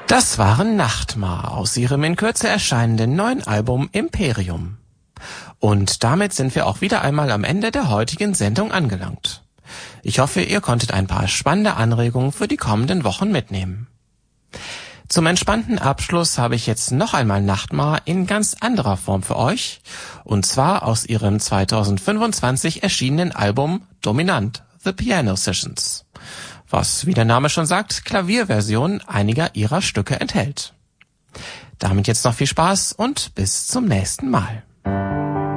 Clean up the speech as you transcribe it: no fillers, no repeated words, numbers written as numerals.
Das waren Nachtmar aus ihrem in Kürze erscheinenden neuen Album Imperium. Und damit sind wir auch wieder einmal am Ende der heutigen Sendung angelangt. Ich hoffe, ihr konntet ein paar spannende Anregungen für die kommenden Wochen mitnehmen. Zum entspannten Abschluss habe ich jetzt noch einmal Nachtmar in ganz anderer Form für euch, und zwar aus ihrem 2025 erschienenen Album Dominant, The Piano Sessions, was, wie der Name schon sagt, Klavierversionen einiger ihrer Stücke enthält. Damit jetzt noch viel Spaß und bis zum nächsten Mal.